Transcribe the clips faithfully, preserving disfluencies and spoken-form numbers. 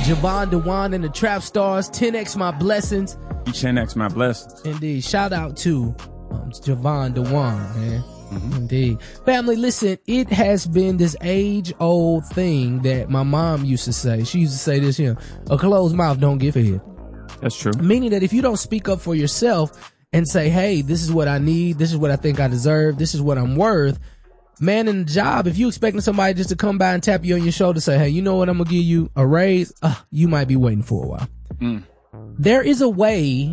Javon Dewan and the Trap Stars, ten X My Blessings. ten X My Blessings. Indeed. Shout out to um, Javon Dewan, man. Mm-hmm. Indeed. Family, listen, it has been this age-old thing that my mom used to say. She used to say this, you know, a closed mouth don't get fed. That's true. Meaning that if you don't speak up for yourself and say, hey, this is what I need, this is what I think I deserve, this is what I'm worth, man, in the job, if you expecting somebody just to come by and tap you on your shoulder, say, hey, you know what, I'm gonna give you a raise, uh, you might be waiting for a while. Mm. There is a way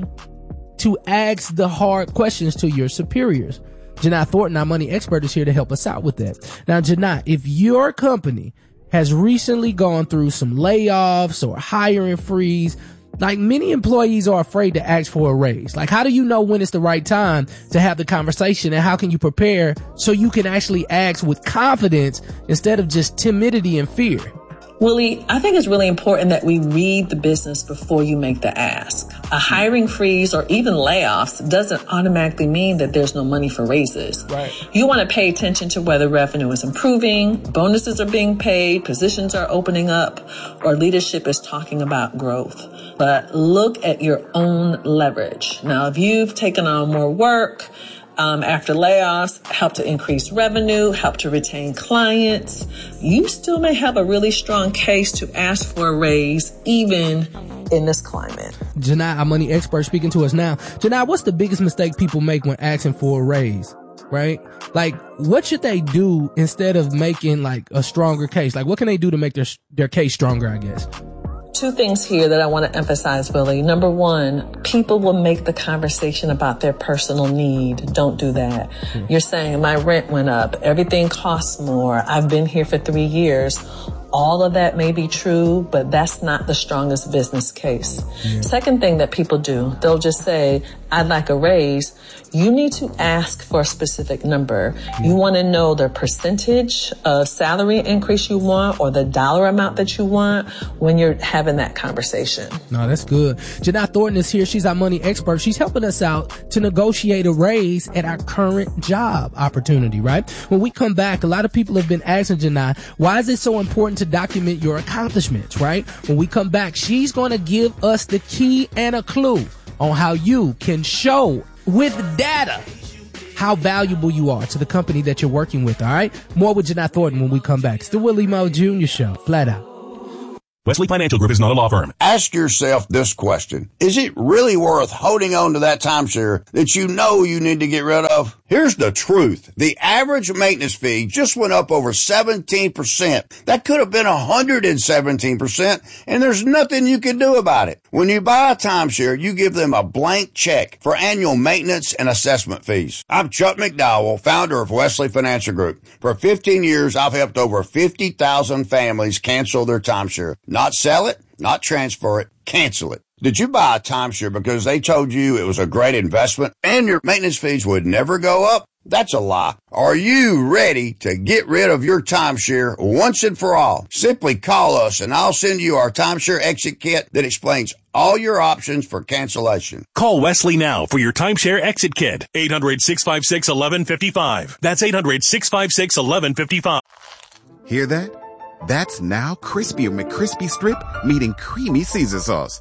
to ask the hard questions to your superiors. Janai Thornton, our money expert, is here to help us out with that. Now, Janai, if your company has recently gone through some layoffs or hiring freeze, like many employees are afraid to ask for a raise. Like, how do you know when it's the right time to have the conversation, and how can you prepare so you can actually ask with confidence instead of just timidity and fear? Willie, I think it's really important that we read the business before you make the ask. A hiring freeze or even layoffs doesn't automatically mean that there's no money for raises. Right. You want to pay attention to whether revenue is improving, bonuses are being paid, positions are opening up, or leadership is talking about growth. But look at your own leverage. Now, if you've taken on more work, Um, after layoffs, help to increase revenue, help to retain clients, you still may have a really strong case to ask for a raise, even in this climate. Janai, our money expert, speaking to us now. Janai, what's the biggest mistake people make when asking for a raise? Right? Like, what should they do instead of making like a stronger case? Like, what can they do to make their their case stronger, I guess? Two things here that I want to emphasize, Willie. Number one, people will make the conversation about their personal need. Don't do that. Mm. You're saying my rent went up. Everything costs more. I've been here for three years. All of that may be true, but that's not the strongest business case. Yeah. Second thing that people do, they'll just say, I'd like a raise. You need to ask for a specific number. Yeah. You want to know the percentage of salary increase you want or the dollar amount that you want when you're having that conversation. No, that's good. Janai Thornton is here. She's our money expert. She's helping us out to negotiate a raise at our current job opportunity, right? When we come back, a lot of people have been asking Janai, why is it so important to document your accomplishments, right? When we come back, she's going to give us the key and a clue on how you can show with data how valuable you are to the company that you're working with, all right? More with Janai Thornton when we come back. It's the Willie Moe Junior Show, flat out. Wesley Financial Group is not a law firm. Ask yourself this question. Is it really worth holding on to that timeshare that you know you need to get rid of? Here's the truth. The average maintenance fee just went up over seventeen percent. That could have been one hundred seventeen percent, and there's nothing you can do about it. When you buy a timeshare, you give them a blank check for annual maintenance and assessment fees. I'm Chuck McDowell, founder of Wesley Financial Group. For fifteen years, I've helped over fifty thousand families cancel their timeshare. Not sell it, not transfer it, cancel it. Did you buy a timeshare because they told you it was a great investment and your maintenance fees would never go up? That's a lie. Are you ready to get rid of your timeshare once and for all? Simply call us and I'll send you our timeshare exit kit that explains all your options for cancellation. Call Wesley now for your timeshare exit kit. eight hundred, six five six, one one five five. That's eight hundred, six five six, one one five five. Hear that? That's now Crispy McCrispy Strip meeting Creamy Caesar Sauce.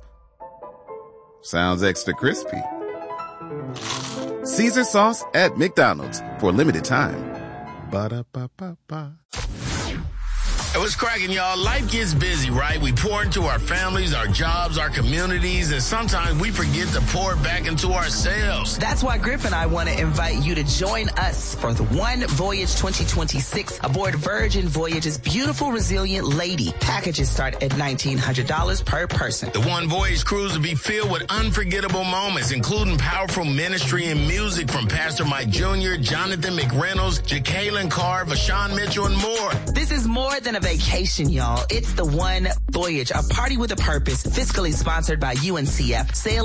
Sounds extra crispy. Caesar Sauce at McDonald's for a limited time. Ba-da-ba-ba-ba. Hey, what's cracking, y'all? Life gets busy, right? We pour into our families, our jobs, our communities, and sometimes we forget to pour it back into ourselves. That's why Griff and I want to invite you to join us for the One Voyage twenty twenty-six aboard Virgin Voyage's beautiful, resilient lady. Packages start at nineteen hundred dollars per person. The One Voyage cruise will be filled with unforgettable moments, including powerful ministry and music from Pastor Mike Junior, Jonathan McReynolds, Jacqueline Carr, Vashawn Mitchell, and more. This is more than a vacation, y'all. It's the One Voyage, a party with a purpose, fiscally sponsored by U N C F. Sail